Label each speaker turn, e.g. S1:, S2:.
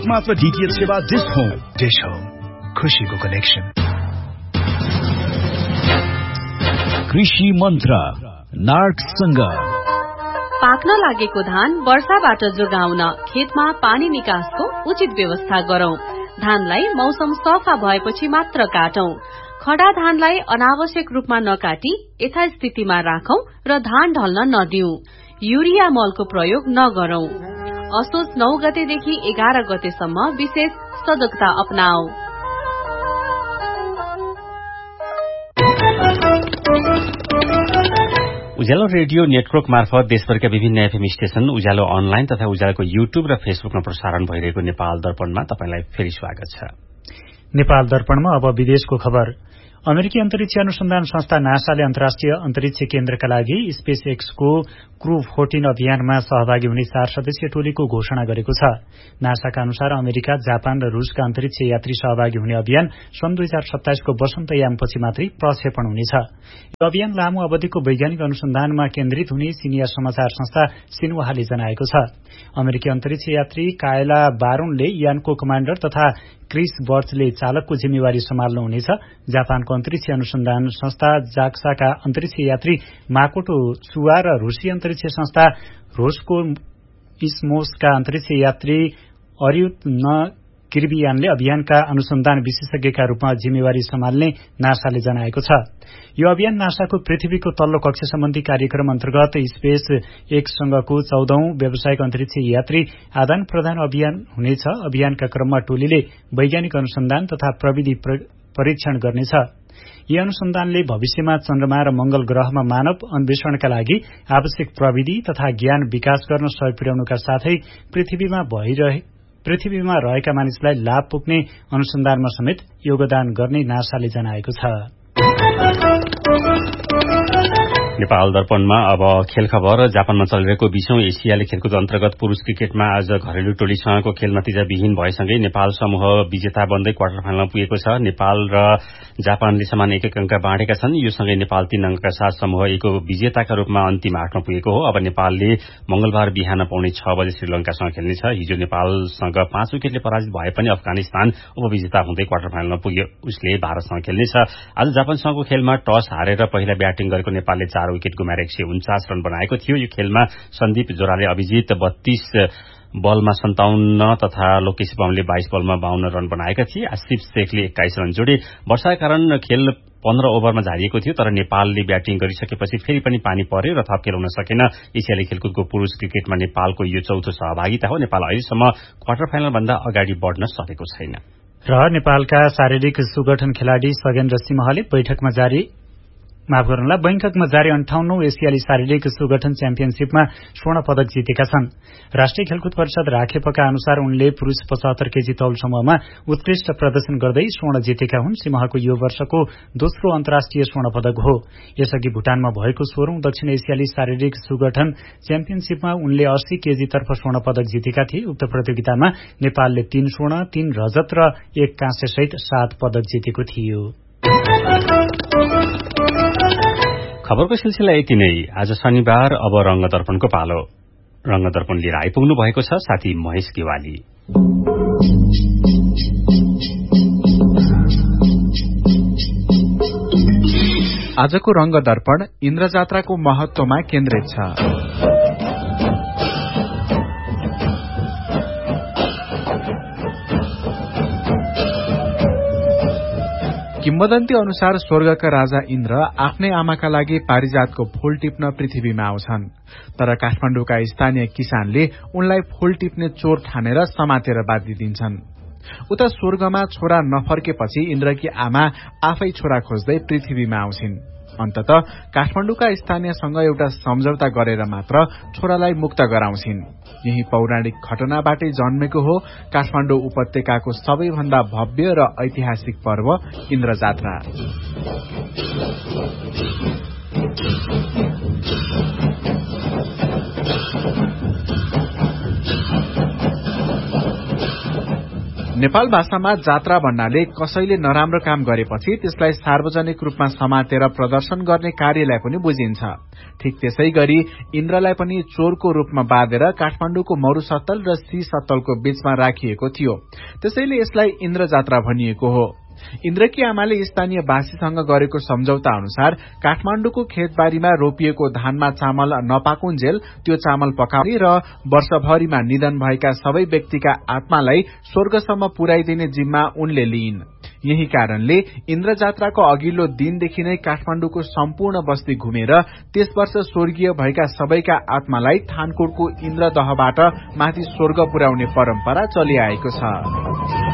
S1: मात्र डीटीएच सेवा dish home खुशीको कनेक्सन। कृषि मन्त्र नार्कसँग
S2: पाक्न लागेको धान वर्षाबाट जोगाउन खेतमा पानी निकासको उचित व्यवस्था गरौं। धानलाई मौसम सफा भएपछि मात्र काटौं। खडा धानलाई अनावश्यक रूपमा नकाटी यथास्थितिमा राखौं र धान ढल्न नदिऊ। युरिया मलको प्रयोग नगरौं। असोज 9 गतेदेखि 11 गतेसम्म विशेष सजगता अपनाऊ।
S3: उज्यालो रेडियो नेटवर्क मार्फत देशभरका विभिन्न एफएम स्टेशन, उज्यालो अनलाइन तथा उज्यालोको युट्युब र फेसबुकमा प्रसारण भइरहेको नेपाल दर्पणमा तपाईंलाई फेरि स्वागत छ।
S4: नेपाल दर्पणमा अब विदेशको खबर। अमेरिकी अन्तरिक्ष अनुसन्धान संस्था नासाले अन्तर्राष्ट्रिय अन्तरिक्ष केन्द्रका लागि स्पेस एक्सको क्रू 14 अभियानमा सहभागी हुने 4 सदस्यीय टोलीको घोषणा गरेको छ। नासाका अनुसार अमेरिका, जापान र रूसका अन्तरिक्ष यात्री सहभागी हुने अभियान सन् 2027 को वसन्तयामपछि मात्रै प्रक्षेपण हुनेछ। यो अभियान लामो अवधिको वैज्ञानिक अनुसन्धानमा केन्द्रित हुने सिनिया समाचार संस्था सिन्हुवाले जनाएको छ। अमेरिकी अन्तरिक्ष यात्री कायला बारोनले यानको कमाण्डर तथा क्रिस बर्चले चालकको जिम्मेवारी सम्हाल्नुहुनेछ। जापानको अन्तरिक्ष अनुसन्धान संस्था जाक्साका अन्तरिक्ष यात्री माकोटो सुवा र रूसी अन्तरिक्ष संस्था रोस्कोस्मोसका अन्तरिक्ष यात्री अरियुत किर्बियानले अभियानका अनुसन्धान विशेषज्ञका रूपमा जिम्मेवारी सम्हाल्ने नासाले जनाएको छ। यो अभियान नासाको पृथ्वीको तल्लो कक्ष सम्बन्धी कार्यक्रम अन्तर्गत स्पेस एक्ससँगको 14औं व्यावसायिक अन्तरिक्ष यात्री आदान प्रदान अभियान हुनेछ। अभियानका क्रममा टोलीले वैज्ञानिक अनुसन्धान तथा प्रविधि परीक्षण गर्नेछ। यी अनुसन्धानले भविष्यमा चन्द्रमा र मंगल ग्रहमा मानव अन्वेषणका लागि आवश्यक प्रविधि तथा ज्ञान विकास गर्न सहयोग पुर्याउनुका साथै पृथ्वीमा रहेका मानिसलाई लाभ पुग्ने अनुसन्धानमा समेत योगदान गर्ने नासाले जनाएको छ।
S3: नेपाल दर्पणमा अब खेल खबर। जापानमा चलिरहेको 20औं एसियाली खेलकुद अन्तर्गत पुरूष क्रिकेटमा आज घरेलु टोलीसँगको खेल नतिजा विहीन भएसँगै नेपाल समूह विजेता बन्दै क्वार्टर फाइनलमा पुगेको छ। नेपाल र जापानले समान 1-1 अंक बाँडेका छन्। यो सँगै नेपाल 3 अंकका साथ समूह एको विजेताका रूपमा अन्तिम 8मा पुगेको हो। अब नेपालले मंगलबार बिहान पौने 6 बजे श्रीलंकासँग खेल्नेछ। हिजो नेपालसँग 5 विकेटले पराजित भए पनि अफगानिस्तान उपविजेता हुँदै क्वार्टर फाइनलमा पुग्यो। उसले भारतसँग खेल्नेछ। आज जापानसँगको खेलमा टस हारेर पहिला ब्याटिङ गरेको नेपालले 4 विकेट गुमाएर 149 रन बनाएको थियो। यो खेलमा सन्दीप जोराले अभिजित 32 बलमा 57 तथा लोकेश बमले 22 बलमा 52 रन बनाएका थिए। आसिफ शेखले 21 रन जोडे। वर्षाका कारण खेल 15 ओभरमा झारिएको थियो, तर नेपालले ब्याटिङ गरिसकेपछि फेरि पनि पानी पर्यो र थप खेल हुन सकेन। एसियाली खेलकुदको पुरूष क्रिकेटमा नेपालको यो चौथो सहभागिता हो। नेपाल अहिलेसम्म क्वार्टर फाइनल भन्दा अगाडि बढ्न सकेको छैन।
S4: र नेपालका शारीरिक सुगठन खेलाड़ी सगेन्द्र सिंहले बैंककमा जारी 58औं एसियाली शारीरिक सुगठन च्याम्पियनशीपमा स्वर्ण पदक जितेका छन्। राष्ट्रिय खेलकुद परिषद राखेपका अनुसार उनले पुरूष 75 केजी तौल समूहमा उत्कृष्ट प्रदर्शन गर्दै स्वर्ण जितेका हुन्। सिंहको यो वर्षको दोस्रो अन्तर्राष्ट्रिय स्वर्ण पदक हो। यसअघि भुटानमा भएको 16औं दक्षिण एसियाली शारीरिक सुगठन च्याम्पियनशीपमा उनले 80 केजी तर्फ स्वर्ण पदक जितेका थिए। उक्त प्रतियोगितामा नेपालले 3 स्वर्ण, 3 रजत र 1 काँस्य सहित 7 पदक जितेको थियो।
S3: खबरको सिलसिला यति नै। आज शनिबार अब रंगदर्पणको पालो। रंगदर्पण लिएर आइपुग्नु भएको छ साथी महेश गेवाली।
S5: आजको रंगदर्पण इन्द्रजात्राको महत्वमा केन्द्रित छ। किम्वदन्ती अनुसार स्वर्गका राजा इन्द्र आफ्नै आमाका लागि पारिजातको फूल टिप्न पृथ्वीमा आउँछन्, तर काठमाडौँका स्थानीय किसानले उनलाई फूल टिप्ने चोर ठानेर समातेर बाँधिदिन्छन्। उता स्वर्गमा छोरा नफर्केपछि इन्द्रकी आमा आफै छोरा खोज्दै पृथ्वीमा आउँछिन्। अन्ततः काठमाडौँका स्थानीयसँग एउटा सम्झौता गरेर मात्र छोरालाई मुक्त गराउँछिन्। यही पौराणिक घटनाबाटै जन्मेको हो काठमाडौँ उपत्यकाको सबैभन्दा भव्य र ऐतिहासिक पर्व इन्द्रजात्रा। नेपाल भाषामा जात्रा भन्नाले कसैले नराम्रो काम गरेपछि त्यसलाई सार्वजनिक रूपमा समातेर प्रदर्शन गर्ने कार्यलाई पनि बुझिन्छ। ठीक त्यसै गरी इन्द्रलाई पनि चोरको रूपमा बाँधेर काठमाडौँको मरुसत्तल र सी सत्तलको बीचमा राखिएको थियो। त्यसैले यसलाई इन्द्र जात्रा भनिएको हो। इन्द्रकी आमाले स्थानीय बासीसँग गरेको सम्झौता अनुसार काठमाडौँको खेतबारीमा रोपिएको धानमा चामल नपाकुन्जेल त्यो चामल पकाउने र वर्षभरिमा निधन भएका सबै व्यक्तिका आत्मालाई स्वर्गसम्म पुर्याइदिने जिम्मा उनले लिइन्। यही कारणले इन्द्र जात्राको अघिल्लो दिनदेखि नै काठमाडौँको सम्पूर्ण बस्ती घुमेर त्यस वर्ष स्वर्गीय भएका सबैका आत्मालाई थानकोटको इन्द्रदहबाट माथि स्वर्ग पुर्याउने परम्परा चलिआएको छ।